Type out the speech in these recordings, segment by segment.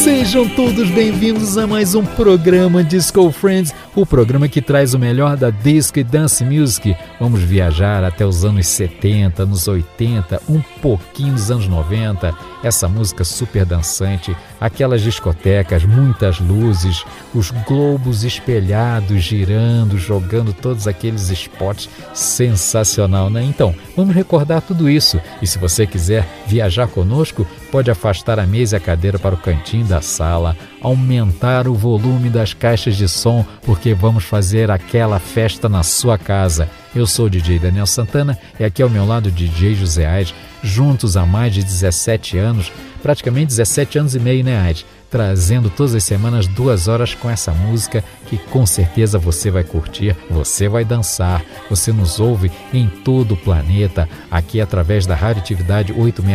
Sejam todos bem-vindos a mais um programa Disco Friends, o programa que traz o melhor da disco e dance music. Vamos viajar até os anos 70, anos 80, um pouquinho dos anos 90, essa música super dançante, aquelas discotecas, muitas luzes, os globos espelhados, girando, jogando todos aqueles spots, sensacional, né? Então, vamos recordar tudo isso. E se você quiser viajar conosco, pode afastar a mesa e a cadeira para o cantinho da sala, aumentar o volume das caixas de som, porque vamos fazer aquela festa na sua casa. Eu sou o DJ Daniel Santana e aqui ao meu lado o DJ José Aires, juntos há mais de 17 anos, praticamente 17 anos e meio, né, Aires? Trazendo todas as semanas 2 horas com essa música que com certeza você vai curtir, você vai dançar. Você nos ouve em todo o planeta, aqui através da radioatividade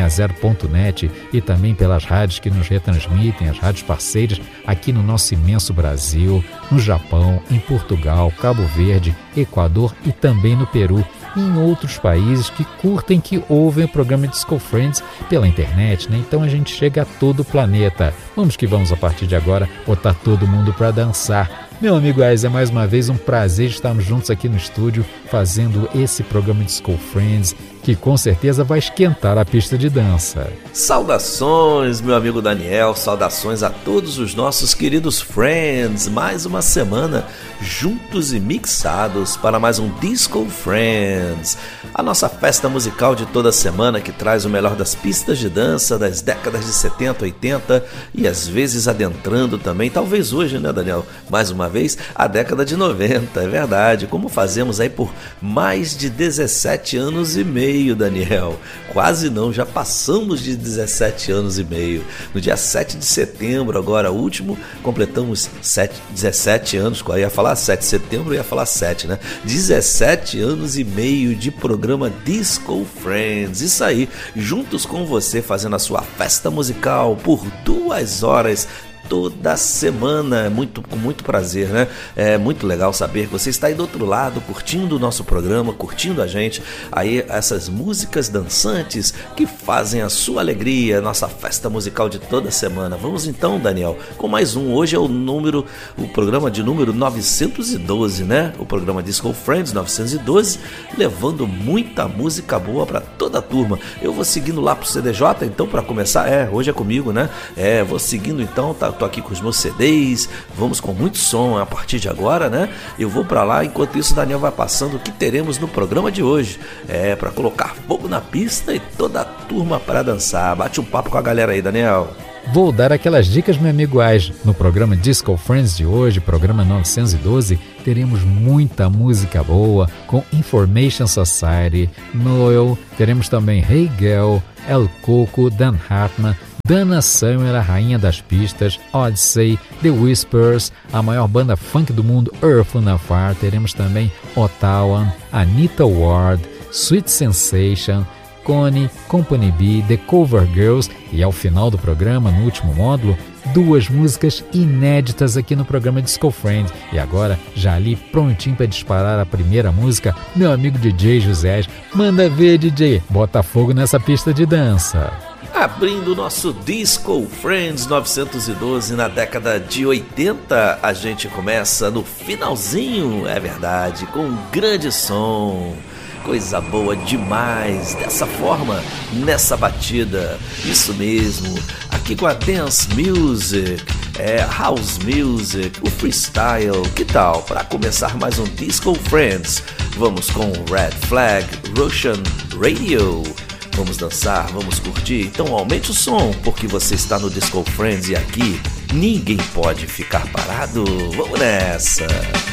860.net e também pelas rádios que nos retransmitem, as rádios parceiras aqui no nosso imenso Brasil, no Japão, em Portugal, Cabo Verde, Equador e também no Peru. E em outros países que curtem, que ouvem o programa Disco Friends pela internet, né? Então a gente chega a todo o planeta. Vamos que vamos, a partir de agora, botar todo mundo para dançar. Meu amigo Aires, é mais uma vez um prazer estarmos juntos aqui no estúdio fazendo esse programa Disco Friends, que com certeza vai esquentar a pista de dança. Saudações, meu amigo Daniel, saudações a todos os nossos queridos friends. Mais uma semana juntos e mixados para mais um Disco Friends, a nossa festa musical de toda semana que traz o melhor das pistas de dança das décadas de 70, 80 e às vezes adentrando também, talvez hoje, né, Daniel? Mais uma vez, a década de 90, é verdade, como fazemos aí por mais de 17 anos e meio, Daniel. Quase não, já passamos de 17 anos e meio. No dia 7 de setembro, agora último, completamos 17 anos, eu ia falar 7 de setembro, eu ia falar 7, né? 17 anos e meio de programa Disco Friends. Isso aí, juntos com você, fazendo a sua festa musical por 2 horas toda semana, com muito prazer, né? É muito legal saber que você está aí do outro lado, curtindo o nosso programa, curtindo a gente, aí essas músicas dançantes que fazem a sua alegria, nossa festa musical de toda semana. Vamos então, Daniel, com mais um. Hoje é o programa de número 912, né? O programa Disco Friends 912, levando muita música boa para toda a turma. Eu vou seguindo lá pro CDJ, então, para começar, hoje é comigo, né? Vou seguindo então, tô aqui com os meus CDs, vamos com muito som a partir de agora, né? Eu vou pra lá, enquanto isso o Daniel vai passando o que teremos no programa de hoje. Pra colocar fogo na pista e toda a turma para dançar. Bate um papo com a galera aí, Daniel. Vou dar aquelas dicas, meu amigo Aires. No programa Disco Friends de hoje, programa 912, teremos muita música boa com Information Society, Noel, teremos também Hey Girl, El Coco, Dan Hartman, Dana Summer, a rainha das pistas, Odyssey, The Whispers, a maior banda funk do mundo, Earth and Fire, teremos também Ottawa, Anita Ward, Sweet Sensation, Connie, Company B, The Cover Girls e ao final do programa, no último módulo, 2 músicas inéditas aqui no programa Disco Friends. E agora, já ali prontinho para disparar a primeira música, meu amigo DJ José Aires, manda ver, DJ, bota fogo nessa pista de dança. Abrindo o nosso Disco Friends 912 na década de 80, a gente começa no finalzinho, é verdade, com um grande som. Coisa boa demais, dessa forma, nessa batida, isso mesmo, aqui com a Dance Music, House Music, o Freestyle, que tal? Para começar mais um Disco Friends, vamos com Red Flag, Russian Radio. Vamos dançar, vamos curtir? Então aumente o som, porque você está no Disco Friends e aqui ninguém pode ficar parado. Vamos nessa!